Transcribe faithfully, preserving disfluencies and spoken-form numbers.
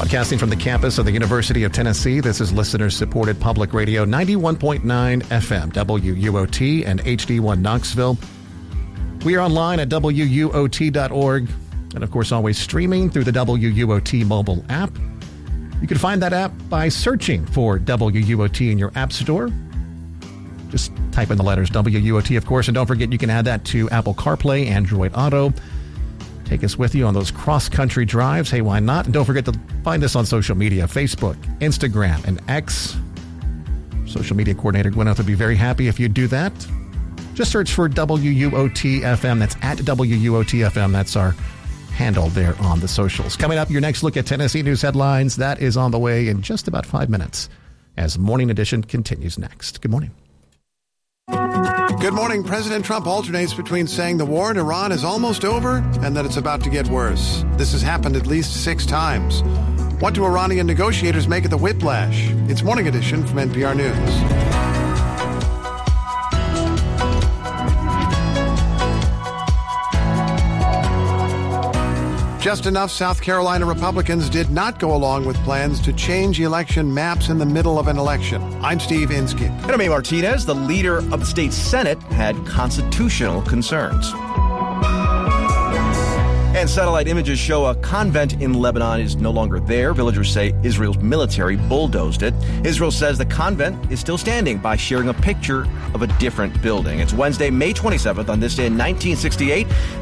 Broadcasting from the campus of the University of Tennessee, this is listener-supported public radio, ninety-one point nine F M, W U O T, and H D one Knoxville. We are online at W U O T dot org, and of course always streaming through the W U O T mobile app. You can find that app by searching for W U O T in your app store. Just type in the letters W U O T, of course, and don't forget you can add that to Apple CarPlay, Android Auto. Take us with you on those cross-country drives. Hey, why not? And don't forget to find us on social media, Facebook, Instagram, and X. Social media coordinator Gwyneth would be very happy if you do that. Just search for W U O T F M. That's at W U O T F M. That's our handle there on the socials. Coming up, your next look at Tennessee news headlines. That is on the way in just about five minutes as Morning Edition continues next. Good morning. Good morning. President Trump alternates between saying the war in Iran is almost over and that it's about to get worse. This has happened at least six times. What do Iranian negotiators make of the whiplash? It's Morning Edition from N P R News. Just enough South Carolina Republicans did not go along with plans to change election maps in the middle of an election. I'm Steve Inskeep. And I'm A. Martinez. The leader of the state Senate had constitutional concerns. And satellite images show a convent in Lebanon is no longer there. Villagers say Israel's military bulldozed it. Israel says the convent is still standing by sharing a picture of a different building. It's Wednesday, May twenty-seventh. On this day in nineteen sixty-eight,